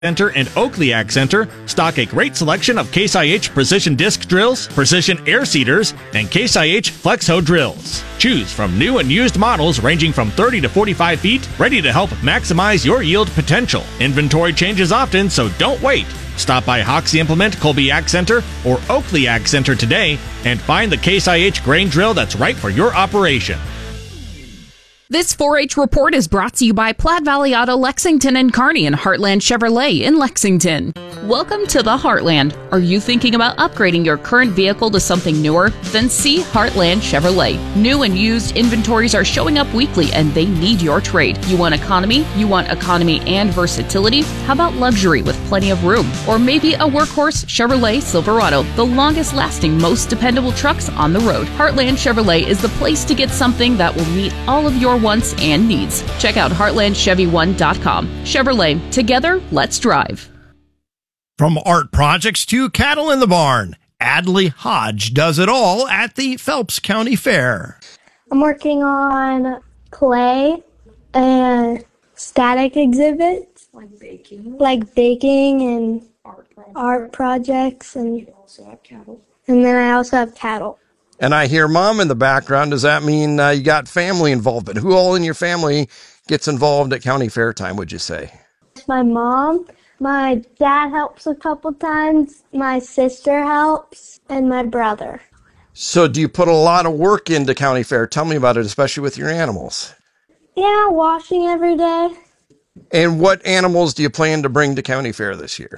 Center and Oakley Ag Center stock a great selection of Case IH precision disc drills, precision air seeders, and Case IH flex hoe drills. Choose from new and used models ranging from 30 to 45 feet, ready to help maximize your yield potential. Inventory changes often, so don't wait. Stop by Hoxie Implement, Colby Ag Center, or Oakley Ag Center today and find the Case IH grain drill that's right for your operation. This 4-H report is brought to you by Platte Valley Auto Lexington and Kearney and Heartland Chevrolet in Lexington. Welcome to the Heartland. Are you thinking about upgrading your current vehicle to something newer? Then see Heartland Chevrolet. New and used inventories are showing up weekly and they need your trade. You want economy? You want economy and versatility? How about luxury with plenty of room? Or maybe a workhorse Chevrolet Silverado, the longest lasting, most dependable trucks on the road. Heartland Chevrolet is the place to get something that will meet all of your wants and needs. Check out heartlandchevy1.com. Chevrolet, together, let's drive. From art projects to cattle in the barn, Adley Hodge does it all at the Phelps County Fair. I'm working on clay and static exhibits. Like baking and art projects. And you also have cattle. And then I also have cattle. And I hear Mom in the background. Does that mean you got family involvement? Who all in your family gets involved at county fair time, would you say? My mom. My dad helps a couple times. My sister helps. And my brother. So do you put a lot of work into county fair? Tell me about it, especially with your animals. Yeah, washing every day. And what animals do you plan to bring to county fair this year?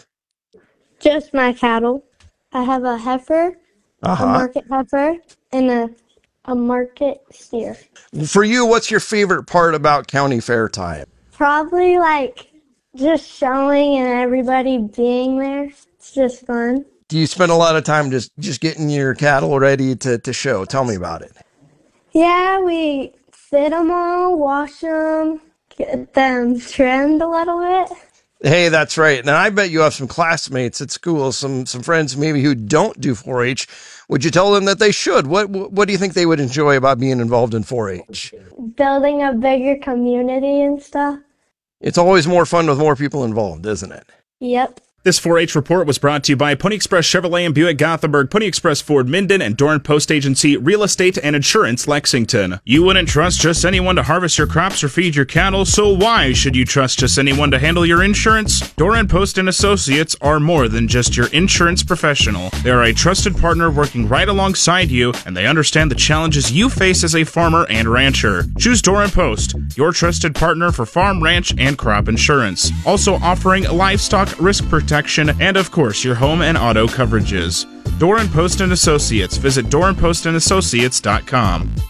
Just my cattle. I have a heifer. A market heifer, and a market steer. For you, what's your favorite part about county fair time? Probably like just showing and everybody being there. It's just fun. Do you spend a lot of time just getting your cattle ready to show? Tell me about it. Yeah, we fit them all, wash them, get them trimmed a little bit. Hey, that's right. And I bet you have some classmates at school, some friends maybe who don't do 4-H. Would you tell them that they should? What do you think they would enjoy about being involved in 4-H? Building a bigger community and stuff. It's always more fun with more people involved, isn't it? Yep. This 4-H report was brought to you by Pony Express Chevrolet and Buick Gothenburg, Pony Express Ford Minden, and Doran Post Agency Real Estate and Insurance Lexington. You wouldn't trust just anyone to harvest your crops or feed your cattle, so why should you trust just anyone to handle your insurance? Doran Post and Associates are more than just your insurance professional. They are a trusted partner working right alongside you, and they understand the challenges you face as a farmer and rancher. Choose Doran Post, your trusted partner for farm, ranch, and crop insurance. Also offering livestock risk protection and, of course, your home and auto coverages. Doran Post and Associates. Visit DoranPostandAssociates.com.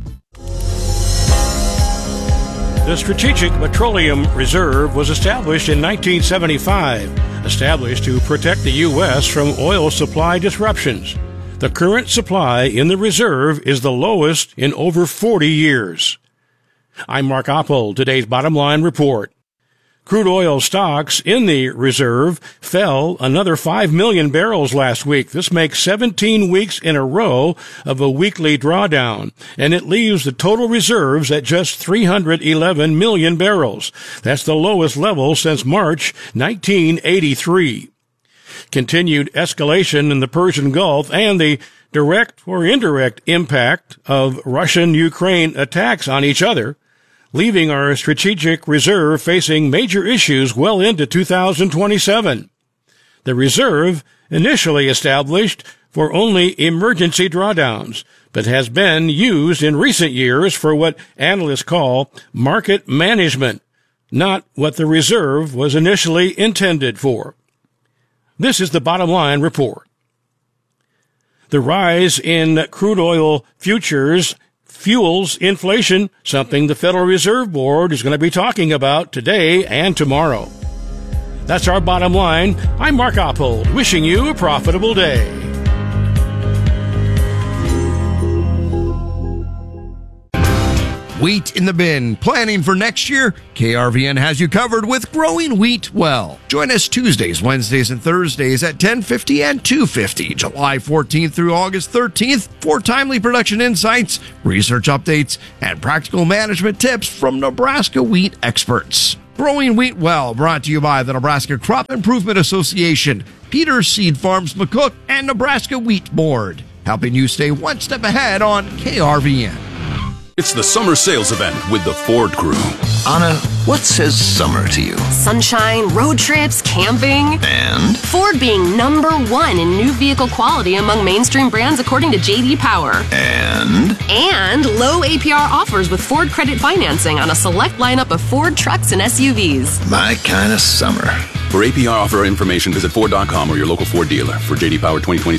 The Strategic Petroleum Reserve was established in 1975, established to protect the U.S. from oil supply disruptions. The current supply in the reserve is the lowest in over 40 years. I'm Mark Oppold. Today's Bottom Line Report. Crude oil stocks in the reserve fell another 5 million barrels last week. This makes 17 weeks in a row of a weekly drawdown, and it leaves the total reserves at just 311 million barrels. That's the lowest level since March 1983. Continued escalation in the Persian Gulf and the direct or indirect impact of Russian-Ukraine attacks on each other, leaving our strategic reserve facing major issues well into 2027. The reserve, initially established for only emergency drawdowns, but has been used in recent years for what analysts call market management, not what the reserve was initially intended for. This is the Bottom Line Report. The rise in crude oil futures fuels inflation, something the Federal Reserve Board is going to be talking about today and tomorrow. That's our bottom line. I'm Mark Oppold, wishing you a profitable day. Wheat in the bin. Planning for next year? KRVN has you covered with Growing Wheat Well. Join us Tuesdays, Wednesdays, and Thursdays at 10:50 and 2:50, July 14th through August 13th, for timely production insights, research updates, and practical management tips from Nebraska wheat experts. Growing Wheat Well, brought to you by the Nebraska Crop Improvement Association, Peters Seed Farms McCook, and Nebraska Wheat Board, helping you stay one step ahead on KRVN. It's the summer sales event with the Ford Crew. Anna, what says summer to you? Sunshine, road trips, camping. And? Ford being #1 in new vehicle quality among mainstream brands according to J.D. Power. And? And low APR offers with Ford credit financing on a select lineup of Ford trucks and SUVs. My kind of summer. For APR offer information, visit Ford.com or your local Ford dealer. For J.D. Power 2020